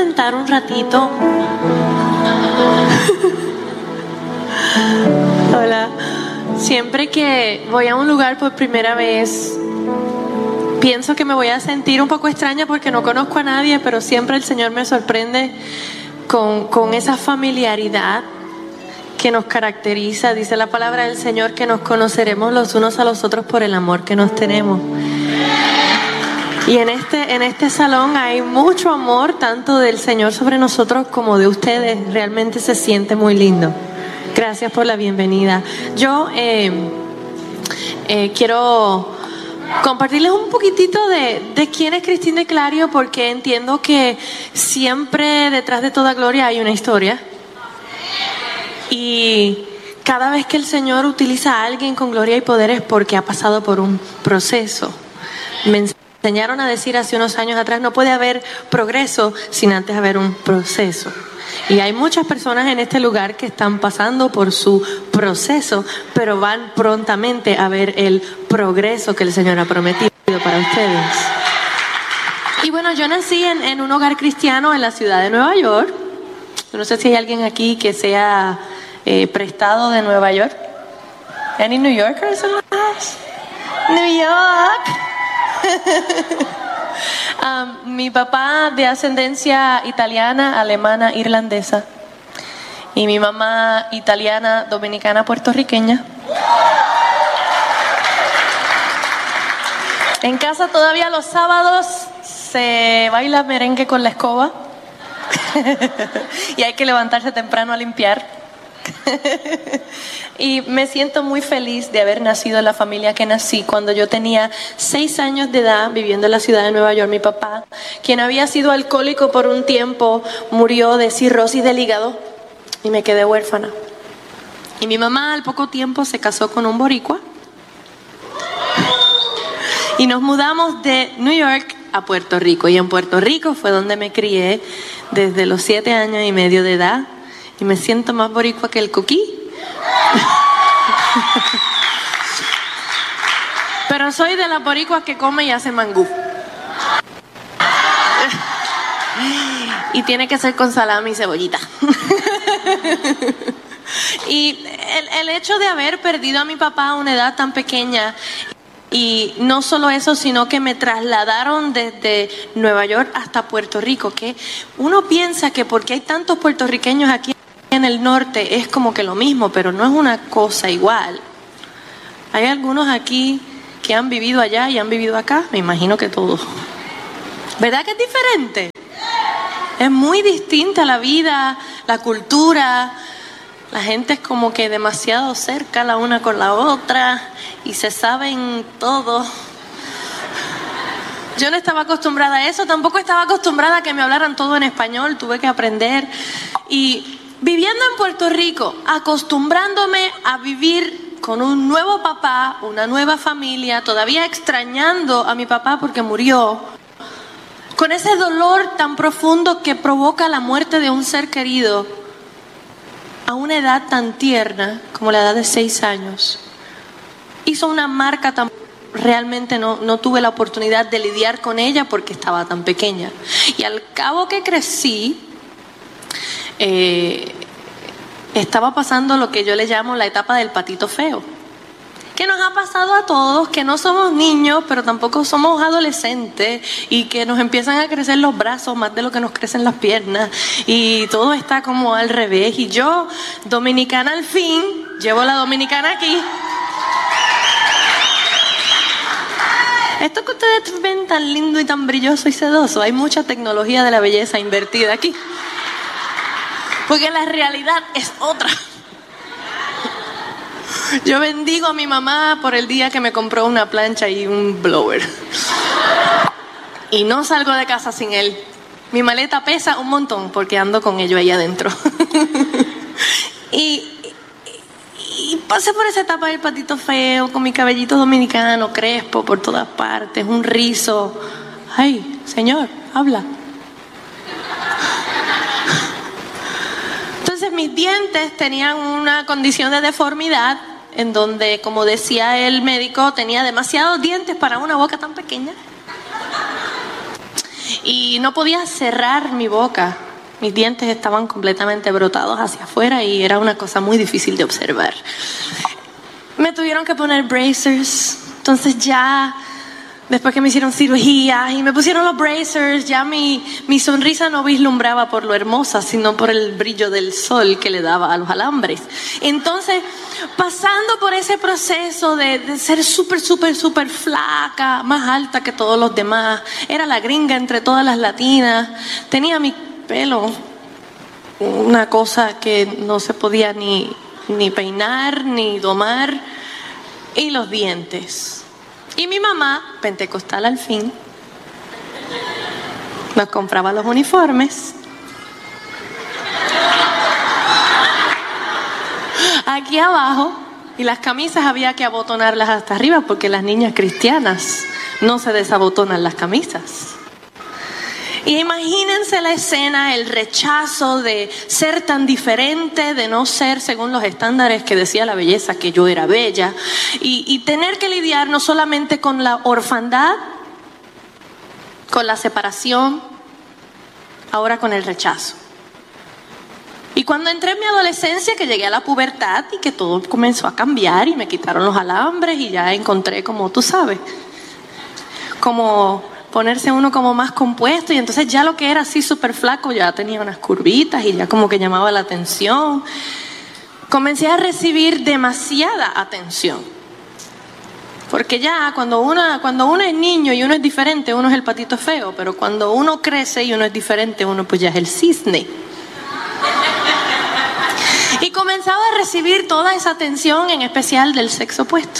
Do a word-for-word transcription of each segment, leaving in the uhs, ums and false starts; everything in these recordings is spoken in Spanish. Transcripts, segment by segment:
sentar un ratito? Hola. Siempre que voy a un lugar por primera vez, pienso que me voy a sentir un poco extraña porque no conozco a nadie, pero siempre el Señor me sorprende con, con esa familiaridad que nos caracteriza. Dice la palabra del Señor que nos conoceremos los unos a los otros por el amor que nos tenemos. Y en este, en este salón hay mucho amor, tanto del Señor sobre nosotros como de ustedes. Realmente se siente muy lindo. Gracias por la bienvenida. Yo eh, eh, quiero compartirles un poquitito de, de quién es Cristín de Clario, porque entiendo que siempre detrás de toda gloria hay una historia. Y cada vez que el Señor utiliza a alguien con gloria y poder es porque ha pasado por un proceso. Me enseñaron a decir hace unos años atrás, no puede haber progreso sin antes haber un proceso. Y hay muchas personas en este lugar que están pasando por su proceso, pero van prontamente a ver el progreso que el Señor ha prometido para ustedes. Y bueno, yo nací en, en un hogar cristiano en la ciudad de Nueva York. No sé si hay alguien aquí que sea eh, prestado de Nueva York. Any New Yorkers in the house? New York. um, mi papá de ascendencia italiana, alemana, irlandesa, y mi mamá italiana, dominicana, puertorriqueña. En casa todavía los sábados se baila merengue con la escoba y hay que levantarse temprano a limpiar. Y me siento muy feliz de haber nacido en la familia que nací. Cuando yo tenía seis años de edad, viviendo en la ciudad de Nueva York, mi papá, quien había sido alcohólico por un tiempo, murió de cirrosis del hígado y me quedé huérfana. Y mi mamá al poco tiempo se casó con un boricua y nos mudamos de New York a Puerto Rico. Y en Puerto Rico fue donde me crié desde los siete años y medio de edad. Y me siento más boricua que el coquí. Pero soy de las boricuas que come y hace mangú. Y tiene que ser con salami y cebollita. Y el, el hecho de haber perdido a mi papá a una edad tan pequeña, y no solo eso, sino que me trasladaron desde Nueva York hasta Puerto Rico, que uno piensa que porque hay tantos puertorriqueños aquí en el norte es como que lo mismo, pero no es una cosa igual. Hay algunos aquí que han vivido allá y han vivido acá, me imagino que todos. ¿Verdad que es diferente? Es muy distinta la vida, la cultura. La gente es como que demasiado cerca la una con la otra y se saben todo. Yo no estaba acostumbrada a eso, tampoco estaba acostumbrada a que me hablaran todo en español, tuve que aprender. Y viviendo en Puerto Rico, acostumbrándome a vivir con un nuevo papá, una nueva familia, todavía extrañando a mi papá porque murió, con ese dolor tan profundo que provoca la muerte de un ser querido, a una edad tan tierna como la edad de seis años, hizo una marca tan... Realmente no, no tuve la oportunidad de lidiar con ella porque estaba tan pequeña. Y al cabo que crecí, eh, estaba pasando lo que yo le llamo la etapa del patito feo, que nos ha pasado a todos, que no somos niños, pero tampoco somos adolescentes, y que nos empiezan a crecer los brazos más de lo que nos crecen las piernas, y todo está como al revés. Y yo, dominicana al fin, llevo la dominicana aquí. Esto que ustedes ven tan lindo y tan brilloso y sedoso, hay mucha tecnología de la belleza invertida aquí, porque la realidad es otra. Yo bendigo a mi mamá por el día que me compró una plancha y un blower. Y no salgo de casa sin él. Mi maleta pesa un montón porque ando con ello ahí adentro. y, y pasé por esa etapa del patito feo, con mi cabellito dominicano, crespo por todas partes, un rizo. Ay, Señor, habla. Entonces mis dientes tenían una condición de deformidad, en donde, como decía el médico, tenía demasiados dientes para una boca tan pequeña. y no podía cerrar mi boca. Mis dientes estaban completamente brotados hacia afuera y era una cosa muy difícil de observar. Me tuvieron que poner bracers, entonces ya después que me hicieron cirugía y me pusieron los bracers, ya mi, mi sonrisa no vislumbraba por lo hermosa, sino por el brillo del sol que le daba a los alambres. Entonces, pasando por ese proceso de, de ser súper, súper, súper flaca, más alta que todos los demás, era la gringa entre todas las latinas, tenía mi pelo, una cosa que no se podía ni, ni peinar, ni domar, y los dientes. Y mi mamá, pentecostal al fin, nos compraba los uniformes. Aquí abajo, y las camisas había que abotonarlas hasta arriba porque las niñas cristianas no se desabotonan las camisas. Y imagínense la escena, el rechazo de ser tan diferente, de no ser según los estándares que decía la belleza que yo era bella, y, y tener que lidiar no solamente con la orfandad, con la separación, ahora con el rechazo. Y cuando entré en mi adolescencia, que llegué a la pubertad y que todo comenzó a cambiar y me quitaron los alambres y ya encontré, como tú sabes, como ponerse uno como más compuesto, y entonces ya lo que era así súper flaco ya tenía unas curvitas y ya como que llamaba la atención. Comencé a recibir demasiada atención, porque ya cuando uno, cuando uno es niño y uno es diferente, uno es el patito feo, pero cuando uno crece y uno es diferente, uno pues ya es el cisne. Y comenzaba a recibir toda esa atención, en especial del sexo opuesto.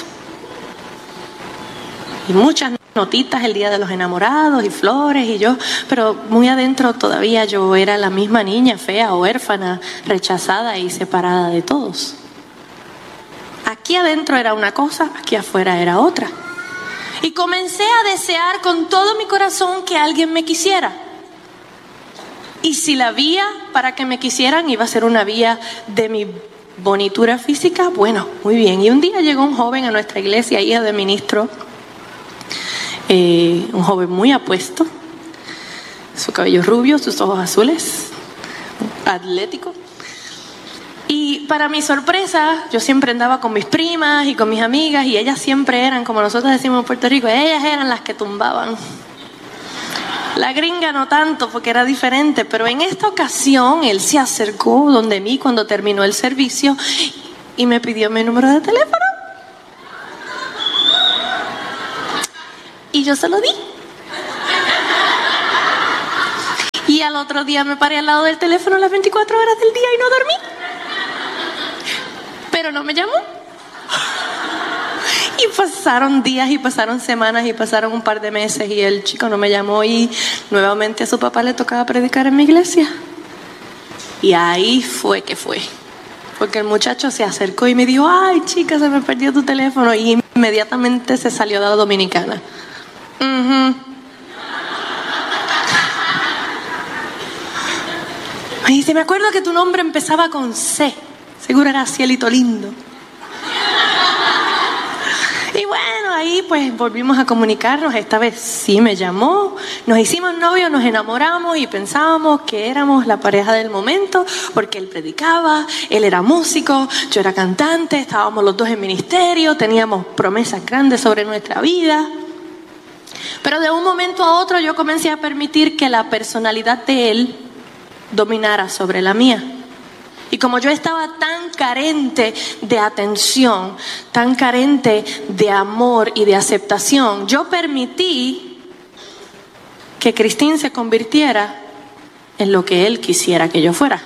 Y muchas notitas el día de los enamorados y flores y yo, pero muy adentro todavía yo era la misma niña fea, huérfana, rechazada y separada de todos. Aquí adentro era una cosa, aquí afuera era otra. Y comencé a desear con todo mi corazón que alguien me quisiera. Y si la vía para que me quisieran iba a ser una vía de mi bonitura física, bueno, muy bien. Y un día llegó un joven a nuestra iglesia, hija de ministro, Eh, un joven muy apuesto, su cabello rubio, sus ojos azules, atlético. Y para mi sorpresa, yo siempre andaba con mis primas y con mis amigas, y ellas siempre eran, como nosotros decimos en Puerto Rico, ellas eran las que tumbaban. La gringa no tanto, porque era diferente, pero en esta ocasión él se acercó donde mí cuando terminó el servicio y me pidió mi número de teléfono. Y yo se lo di. Y al otro día me paré al lado del teléfono las veinticuatro horas del día y no dormí. Pero no me llamó. Y pasaron días y pasaron semanas y pasaron un par de meses y el chico no me llamó, y nuevamente a su papá le tocaba predicar en mi iglesia. Y ahí fue que fue. Porque el muchacho se acercó y me dijo, ay chica, se me perdió tu teléfono, y inmediatamente se salió de la dominicana. Uh-huh. Me dice, me acuerdo que tu nombre empezaba con C. Seguro era Cielito Lindo. Y bueno, ahí pues volvimos a comunicarnos. Esta vez sí me llamó, nos hicimos novios, nos enamoramos y pensábamos que éramos la pareja del momento, porque él predicaba, él era músico, yo era cantante, estábamos los dos en ministerio, teníamos promesas grandes sobre nuestra vida. Pero de un momento a otro yo comencé a permitir que la personalidad de él dominara sobre la mía. Y como yo estaba tan carente de atención, tan carente de amor y de aceptación, yo permití que Cristín se convirtiera en lo que él quisiera que yo fuera.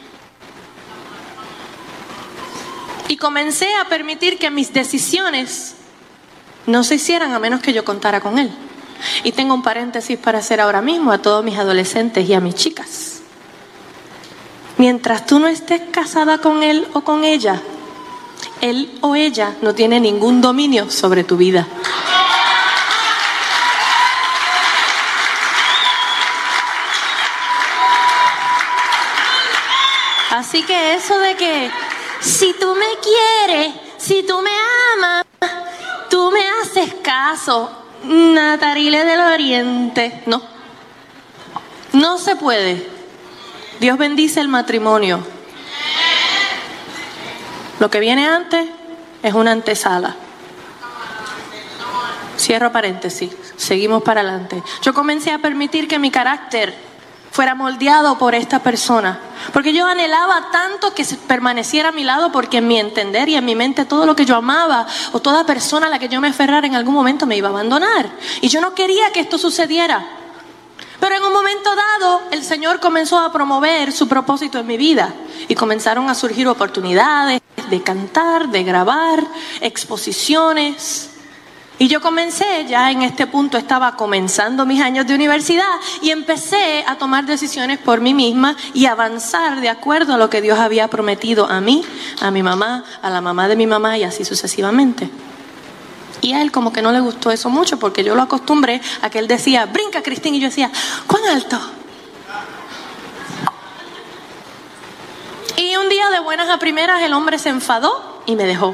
Y comencé a permitir que mis decisiones no se hicieran a menos que yo contara con él. Y tengo un paréntesis para hacer ahora mismo a todos mis adolescentes y a mis chicas. Mientras tú no estés casada con él o con ella, él o ella no tiene ningún dominio sobre tu vida. Así que eso de que si tú me quieres, si tú me amas, tú me haces caso, Natarile del Oriente, no. No se puede. Dios bendice el matrimonio. Lo que viene antes es una antesala. Cierro paréntesis, seguimos para adelante. Yo comencé a permitir que mi carácter fuera moldeado por esta persona, porque yo anhelaba tanto que permaneciera a mi lado, porque en mi entender y en mi mente todo lo que yo amaba o toda persona a la que yo me aferrara en algún momento me iba a abandonar, y yo no quería que esto sucediera. Pero en un momento dado el Señor comenzó a promover su propósito en mi vida y comenzaron a surgir oportunidades de cantar, de grabar, exposiciones. Y yo comencé, ya en este punto estaba comenzando mis años de universidad, y empecé a tomar decisiones por mí misma y avanzar de acuerdo a lo que Dios había prometido a mí, a mi mamá, a la mamá de mi mamá y así sucesivamente. Y a él como que no le gustó eso mucho, porque yo lo acostumbré a que él decía, brinca Cristín, y yo decía, ¿cuán alto? Y un día de buenas a primeras el hombre se enfadó y me dejó.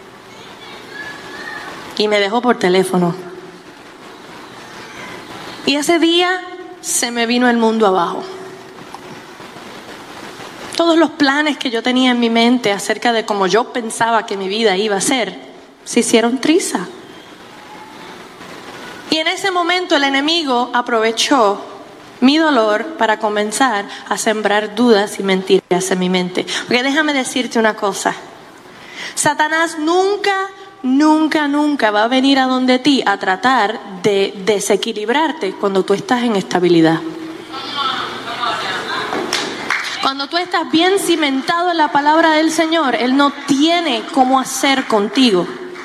Y me dejó por teléfono. Y ese día se me vino el mundo abajo. Todos los planes que yo tenía en mi mente acerca de cómo yo pensaba que mi vida iba a ser, se hicieron triza. Y en ese momento el enemigo aprovechó mi dolor para comenzar a sembrar dudas y mentiras en mi mente. Porque déjame decirte una cosa. Satanás nunca, nunca, nunca va a venir a donde ti a tratar de desequilibrarte cuando tú estás en estabilidad. Cuando tú estás bien cimentado en la palabra del Señor, Él no tiene cómo hacer contigo.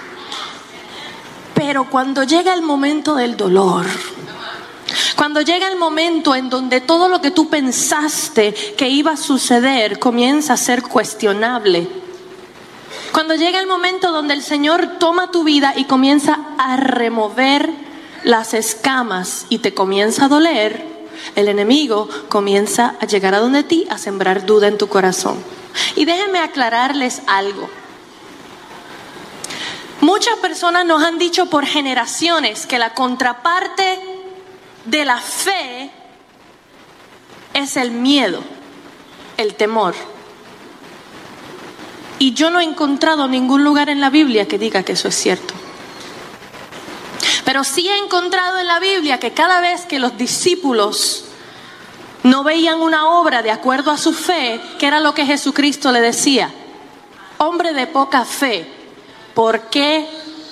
Pero cuando llega el momento del dolor, cuando llega el momento en donde todo lo que tú pensaste que iba a suceder comienza a ser cuestionable, cuando llega el momento donde el Señor toma tu vida y comienza a remover las escamas y te comienza a doler, el enemigo comienza a llegar a donde ti, a sembrar duda en tu corazón. Y déjenme aclararles algo. Muchas personas nos han dicho por generaciones que la contraparte de la fe es el miedo, el temor. Y yo no he encontrado ningún lugar en la Biblia que diga que eso es cierto. Pero sí he encontrado en la Biblia que cada vez que los discípulos no veían una obra de acuerdo a su fe, que era lo que Jesucristo le decía: hombre de poca fe, ¿por qué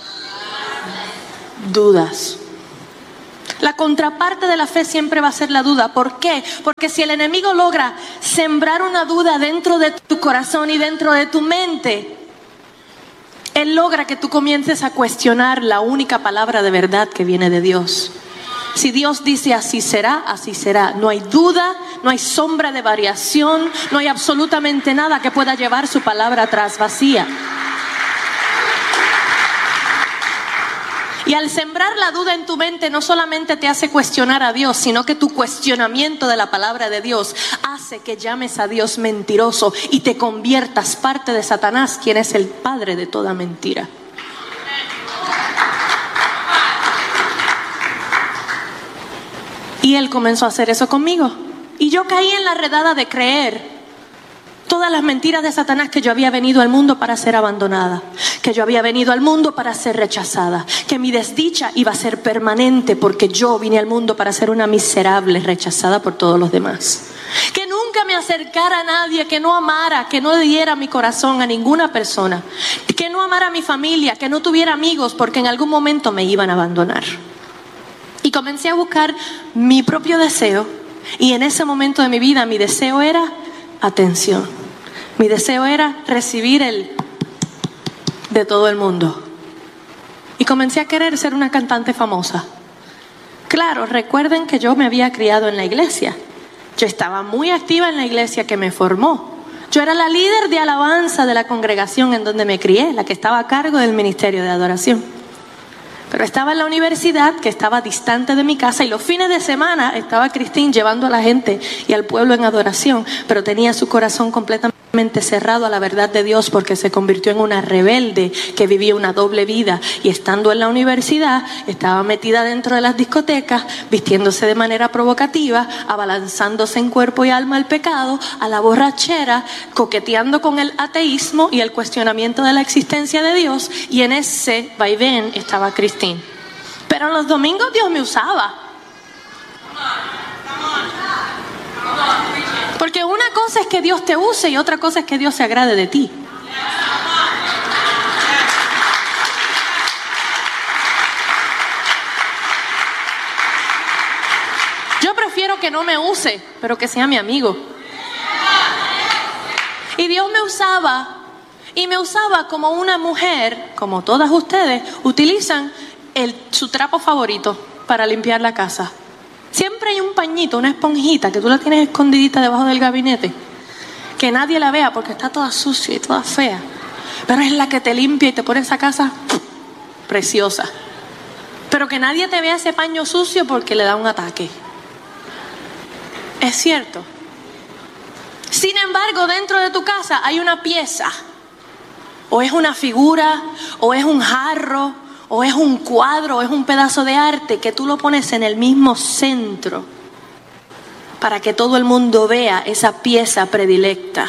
dudas? La contraparte de la fe siempre va a ser la duda. ¿Por qué? Porque si el enemigo logra sembrar una duda dentro de tu corazón y dentro de tu mente, él logra que tú comiences a cuestionar la única palabra de verdad que viene de Dios. Si Dios dice así será, así será. No hay duda, no hay sombra de variación, no hay absolutamente nada que pueda llevar su palabra atrás vacía. Y al sembrar la duda en tu mente no solamente te hace cuestionar a Dios, sino que tu cuestionamiento de la palabra de Dios hace que llames a Dios mentiroso y te conviertas parte de Satanás, quien es el padre de toda mentira. Y él comenzó a hacer eso conmigo. Y yo caí en la redada de creer todas las mentiras de Satanás, que yo había venido al mundo para ser abandonada, que yo había venido al mundo para ser rechazada, que mi desdicha iba a ser permanente porque yo vine al mundo para ser una miserable rechazada por todos los demás, que nunca me acercara a nadie, que no amara, que no diera mi corazón a ninguna persona, que no amara a mi familia, que no tuviera amigos porque en algún momento me iban a abandonar. Y comencé a buscar mi propio deseo, y en ese momento de mi vida mi deseo era atención. Mi deseo era recibir el de todo el mundo. Y comencé a querer ser una cantante famosa. Claro, recuerden que yo me había criado en la iglesia. Yo estaba muy activa en la iglesia que me formó. Yo era la líder de alabanza de la congregación en donde me crié, la que estaba a cargo del ministerio de adoración. Pero estaba en la universidad, que estaba distante de mi casa, y los fines de semana estaba Cristín llevando a la gente y al pueblo en adoración, pero tenía su corazón completamente cerrado a la verdad de Dios porque se convirtió en una rebelde que vivía una doble vida, y estando en la universidad estaba metida dentro de las discotecas, vistiéndose de manera provocativa, abalanzándose en cuerpo y alma al pecado, a la borrachera, coqueteando con el ateísmo y el cuestionamiento de la existencia de Dios, y en ese vaivén estaba Christine. Pero en los domingos Dios me usaba. Porque una cosa es que Dios te use y otra cosa es que Dios se agrade de ti. Yo prefiero que no me use, pero que sea mi amigo. Y Dios me usaba, y me usaba como una mujer, como todas ustedes, utilizan el, su trapo favorito para limpiar la casa. Siempre hay un pañito, una esponjita que tú la tienes escondidita debajo del gabinete, que nadie la vea porque está toda sucia y toda fea, pero es la que te limpia y te pone esa casa preciosa. Pero que nadie te vea ese paño sucio porque le da un ataque. Es cierto. Sin embargo, dentro de tu casa hay una pieza, o es una figura, o es un jarro, o es un cuadro, o es un pedazo de arte que tú lo pones en el mismo centro para que todo el mundo vea esa pieza predilecta.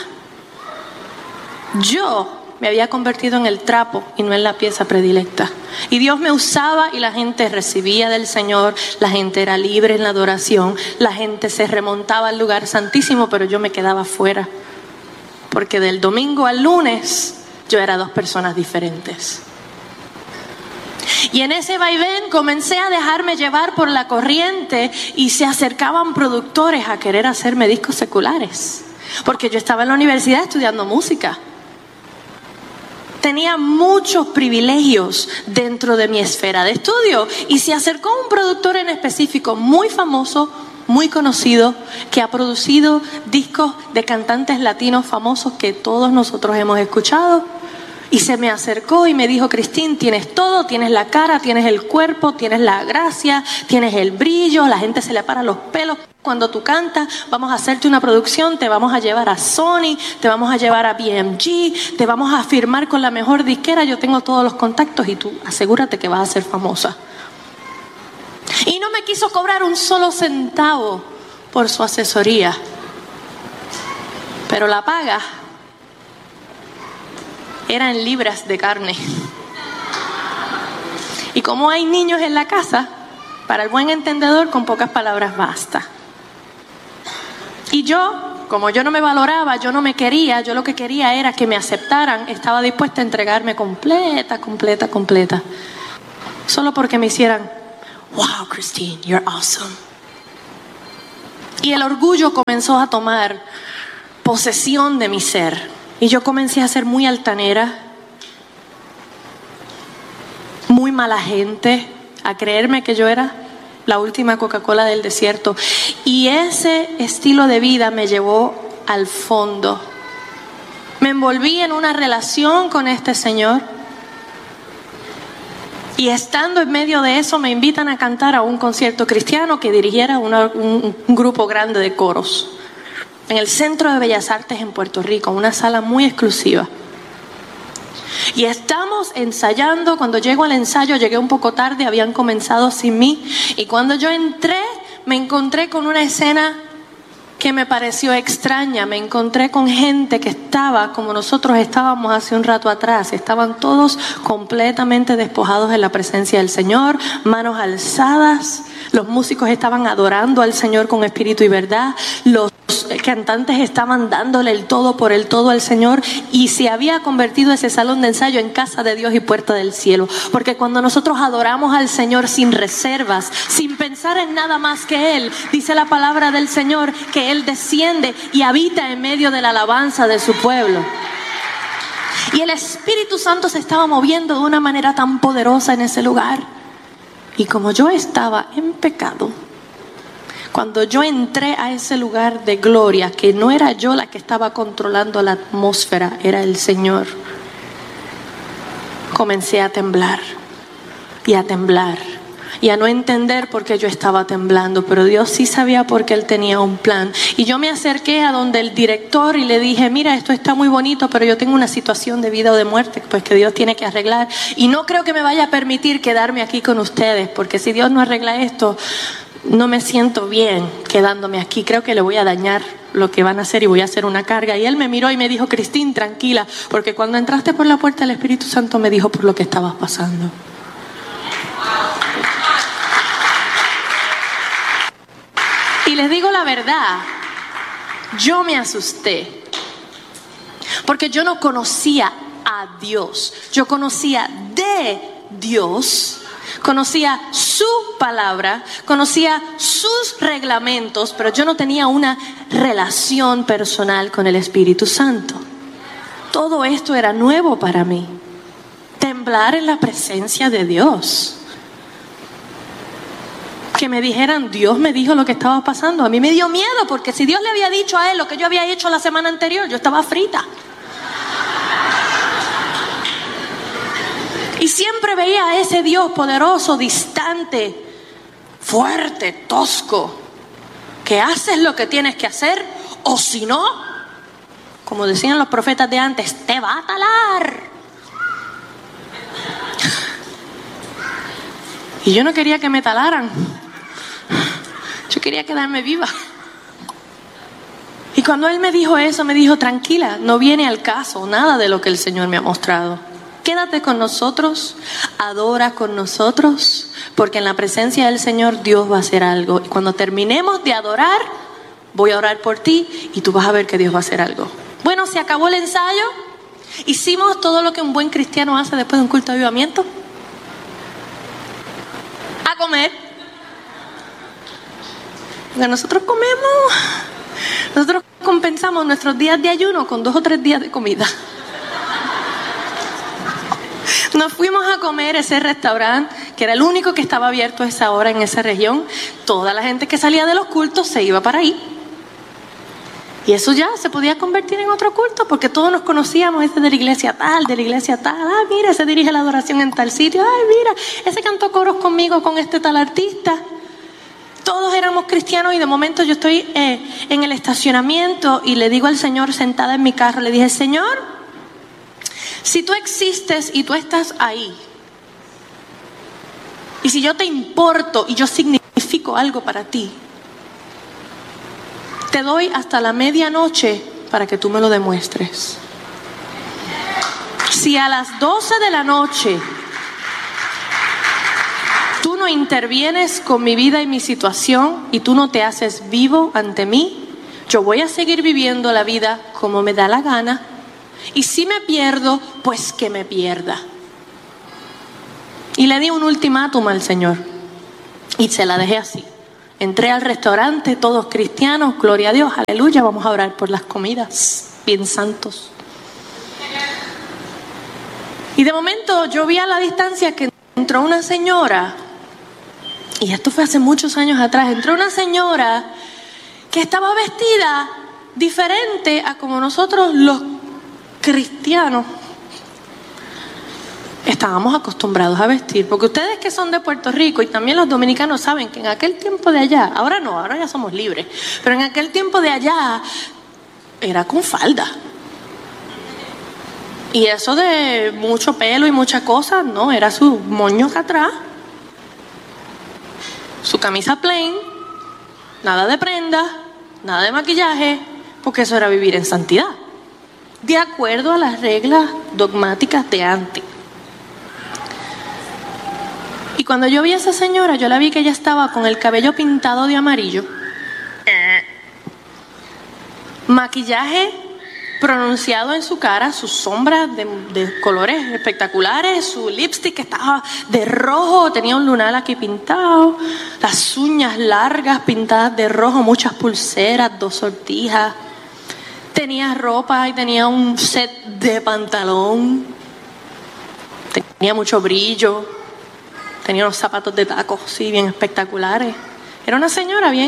Yo me había convertido en el trapo y no en la pieza predilecta. Y Dios me usaba y la gente recibía del Señor, la gente era libre en la adoración, la gente se remontaba al lugar santísimo, pero yo me quedaba fuera. Porque del domingo al lunes yo era dos personas diferentes. Y en ese vaivén comencé a dejarme llevar por la corriente y se acercaban productores a querer hacerme discos seculares. Porque yo estaba en la universidad estudiando música. Tenía muchos privilegios dentro de mi esfera de estudio. Y se acercó un productor en específico muy famoso, muy conocido, que ha producido discos de cantantes latinos famosos que todos nosotros hemos escuchado. Y se me acercó y me dijo: Christine, tienes todo, tienes la cara, tienes el cuerpo, tienes la gracia, tienes el brillo, la gente se le para los pelos cuando tú cantas, vamos a hacerte una producción, te vamos a llevar a Sony, te vamos a llevar a B M G, te vamos a firmar con la mejor disquera, yo tengo todos los contactos y tú asegúrate que vas a ser famosa. Y no me quiso cobrar un solo centavo por su asesoría, pero la paga era en libras de carne. Y como hay niños en la casa, para el buen entendedor con pocas palabras basta. Y yo, como yo no me valoraba, yo no me quería, yo lo que quería era que me aceptaran, estaba dispuesta a entregarme completa, completa, completa. Solo porque me hicieran: wow, Christine, you're awesome. Y el orgullo comenzó a tomar posesión de mi ser. Y yo comencé a ser muy altanera, muy mala gente, a creerme que yo era la última Coca-Cola del desierto. Y ese estilo de vida me llevó al fondo. Me envolví en una relación con este señor. Y estando en medio de eso me invitan a cantar a un concierto cristiano que dirigiera una, un, un grupo grande de coros. En el Centro de Bellas Artes en Puerto Rico, una sala muy exclusiva. Y estamos ensayando. Cuando llego al ensayo, llegué un poco tarde, habían comenzado sin mí. Y cuando yo entré, me encontré con una escena que me pareció extraña. Me encontré con gente que estaba como nosotros estábamos hace un rato atrás. Estaban todos completamente despojados en la presencia del Señor, manos alzadas. Los músicos estaban adorando al Señor con espíritu y verdad. Los cantantes estaban dándole el todo por el todo al Señor, y se había convertido ese salón de ensayo en casa de Dios y puerta del cielo. Porque cuando nosotros adoramos al Señor sin reservas, sin pensar en nada más que Él, dice la palabra del Señor que Él desciende y habita en medio de la alabanza de su pueblo. Y el Espíritu Santo se estaba moviendo de una manera tan poderosa en ese lugar. Y como yo estaba en pecado, cuando yo entré a ese lugar de gloria, que no era yo la que estaba controlando la atmósfera, era el Señor, comencé a temblar y a temblar y a no entender por qué yo estaba temblando, pero Dios sí sabía por qué Él tenía un plan. Y yo me acerqué a donde el director y le dije, mira, esto está muy bonito, pero yo tengo una situación de vida o de muerte, pues que Dios tiene que arreglar, y no creo que me vaya a permitir quedarme aquí con ustedes, porque si Dios no arregla esto, no me siento bien quedándome aquí, creo que le voy a dañar lo que van a hacer y voy a hacer una carga. Y él me miró y me dijo, Cristín, tranquila, porque cuando entraste por la puerta el Espíritu Santo me dijo por lo que estabas pasando. Y les digo la verdad, yo me asusté, porque yo no conocía a Dios, yo conocía de Dios, conocía su palabra, conocía sus reglamentos, pero yo no tenía una relación personal con el Espíritu Santo. Todo esto era nuevo para mí. Temblar en la presencia de Dios. Que me dijeran, Dios me dijo lo que estaba pasando. A mí me dio miedo, porque si Dios le había dicho a él lo que yo había hecho la semana anterior, yo estaba frita. Y siempre veía a ese Dios poderoso, distante, fuerte, tosco, que haces lo que tienes que hacer, o si no, como decían los profetas de antes, te va a talar. Y yo no quería que me talaran, yo quería quedarme viva. Y cuando él me dijo eso, me dijo, tranquila, no viene al caso nada de lo que el Señor me ha mostrado. Quédate con nosotros, adora con nosotros, porque en la presencia del Señor Dios va a hacer algo. Y cuando terminemos de adorar, voy a orar por ti y tú vas a ver que Dios va a hacer algo. Bueno, se acabó el ensayo. Hicimos todo lo que un buen cristiano hace después de un culto de avivamiento. A comer. Porque nosotros comemos, nosotros compensamos nuestros días de ayuno con dos o tres días de comida. Nos fuimos a comer a ese restaurante, que era el único que estaba abierto a esa hora en esa región. Toda la gente que salía de los cultos se iba para ahí. Y eso ya se podía convertir en otro culto, porque todos nos conocíamos, ese de la iglesia tal, de la iglesia tal. Ah, mira, ese dirige la adoración en tal sitio. Ay, mira, ese cantó coros conmigo con este tal artista. Todos éramos cristianos y de momento yo estoy eh, en el estacionamiento y le digo al Señor sentada en mi carro, le dije, Señor, si tú existes y tú estás ahí, y si yo te importo y yo significo algo para ti, te doy hasta la medianoche para que tú me lo demuestres. Si a las doce de la noche tú no intervienes con mi vida y mi situación y tú no te haces vivo ante mí, yo voy a seguir viviendo la vida como me da la gana. Y si me pierdo, pues que me pierda. Y le di un ultimátum al Señor. Y se la dejé así. Entré al restaurante, todos cristianos, gloria a Dios, aleluya, vamos a orar por las comidas, bien santos. Y de momento yo vi a la distancia que entró una señora, y esto fue hace muchos años atrás, entró una señora que estaba vestida diferente a como nosotros los cristianos estábamos acostumbrados a vestir, porque ustedes que son de Puerto Rico y también los dominicanos saben que en aquel tiempo de allá, ahora no, ahora ya somos libres, pero en aquel tiempo de allá era con falda, y eso de mucho pelo y muchas cosas, no, era su moño acá atrás, su camisa plain, nada de prenda, nada de maquillaje, porque eso era vivir en santidad, de acuerdo a las reglas dogmáticas de antes. Y cuando yo vi a esa señora, yo la vi que ella estaba con el cabello pintado de amarillo, maquillaje pronunciado en su cara, sus sombras de, de colores espectaculares, su lipstick que estaba de rojo, tenía un lunar aquí pintado, las uñas largas pintadas de rojo, muchas pulseras, dos sortijas. Tenía ropa y tenía un set de pantalón. Tenía mucho brillo. Tenía unos zapatos de tacos, sí, bien espectaculares. Era una señora bien.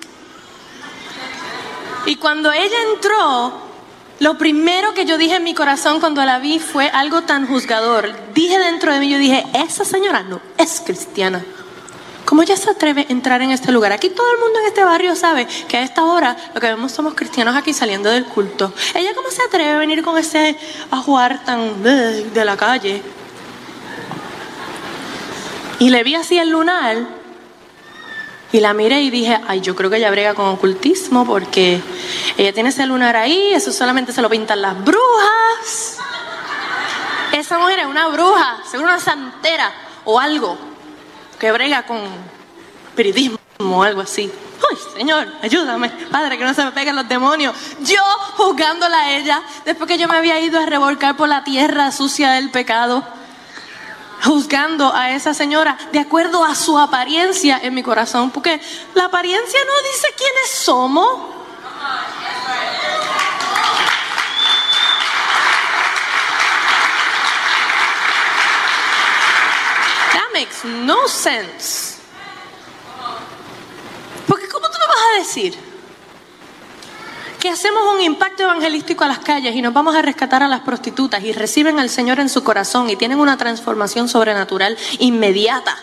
Y cuando ella entró, lo primero que yo dije en mi corazón cuando la vi fue algo tan juzgador. Dije dentro de mí, yo dije, esa señora no es cristiana. ¿Cómo ella se atreve a entrar en este lugar? Aquí todo el mundo en este barrio sabe que a esta hora lo que vemos somos cristianos aquí saliendo del culto. ¿Ella cómo se atreve a venir con ese ajuar tan de, de la calle? Y le vi así el lunar y la miré y dije, ay, yo creo que ella brega con ocultismo porque ella tiene ese lunar ahí, eso solamente se lo pintan las brujas. Esa mujer es una bruja, seguro una santera o algo que brega con espiritismo o algo así. Ay, Señor, ayúdame, Padre, que no se me peguen los demonios. Yo juzgándola a ella, después que yo me había ido a revolcar por la tierra sucia del pecado, juzgando a esa señora de acuerdo a su apariencia en mi corazón, porque la apariencia no dice quiénes somos. Makes no sense. Porque ¿cómo tú me vas a decir que hacemos un impacto evangelístico a las calles y nos vamos a rescatar a las prostitutas y reciben al Señor en su corazón y tienen una transformación sobrenatural inmediata?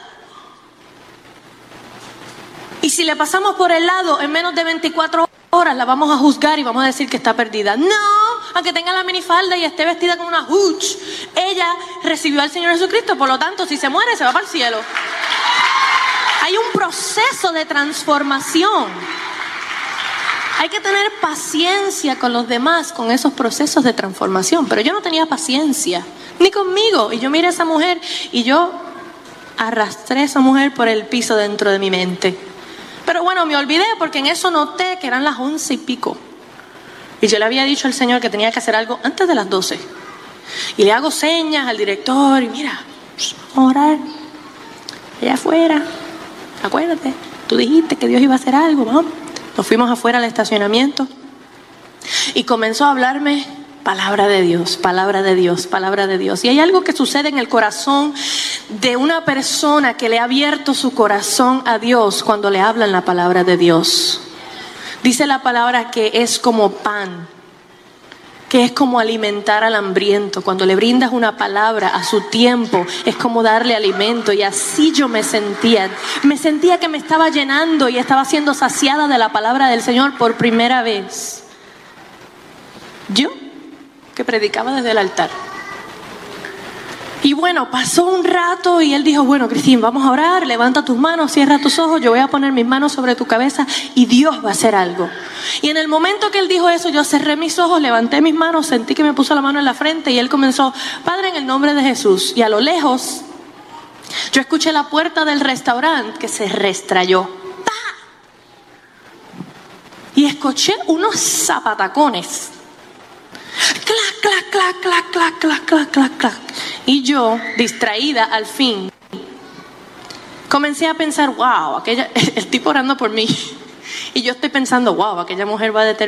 Y si le pasamos por el lado en menos de veinticuatro horas la vamos a juzgar y vamos a decir que está perdida. No, aunque tenga la minifalda y esté vestida con una hooch, ella recibió al Señor Jesucristo, por lo tanto si se muere se va para el cielo. Hay un proceso de transformación. Hay que tener paciencia con los demás con esos procesos de transformación, pero yo no tenía paciencia, ni conmigo, y yo miré a esa mujer y yo arrastré a esa mujer por el piso dentro de mi mente. Pero bueno, me olvidé porque en eso noté que eran las once y pico. Y yo le había dicho al Señor que tenía que hacer algo antes de las doce. Y le hago señas al director y mira, vamos a orar. Allá afuera, acuérdate, tú dijiste que Dios iba a hacer algo, vamos. Nos fuimos afuera al estacionamiento y comenzó a hablarme palabra de Dios, palabra de Dios, palabra de Dios. Y hay algo que sucede en el corazón de una persona que le ha abierto su corazón a Dios cuando le hablan la palabra de Dios. Dice la palabra que es como pan, que es como alimentar al hambriento. Cuando le brindas una palabra a su tiempo, es como darle alimento. Y así yo me sentía. Me sentía que me estaba llenando y estaba siendo saciada de la palabra del Señor por primera vez. Yo, que predicaba desde el altar. Y bueno, pasó un rato y él dijo, bueno, Cristín, vamos a orar, levanta tus manos, cierra tus ojos, yo voy a poner mis manos sobre tu cabeza y Dios va a hacer algo. Y en el momento que él dijo eso, yo cerré mis ojos, levanté mis manos, sentí que me puso la mano en la frente y él comenzó, Padre, en el nombre de Jesús. Y a lo lejos, yo escuché la puerta del restaurante que se restrayó. ¡Pah! Y escuché unos zapatacones. Clac, clac, clac, clac, clac, clac, clac, clac, clac. Y yo, distraída al fin, comencé a pensar, wow, aquella, el tipo orando por mí. Y yo estoy pensando, wow, aquella mujer va a determinar